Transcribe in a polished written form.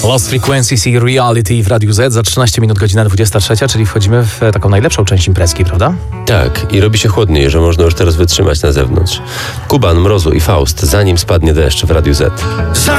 Lost Frequencies i Reality w Radiu Z za 13 minut, godzina 23, czyli wchodzimy w taką najlepszą część imprezki, prawda? Tak, i robi się chłodniej, że można już teraz wytrzymać na zewnątrz. Kuban, Mrozu i Faust, zanim spadnie deszcz w Radiu Z.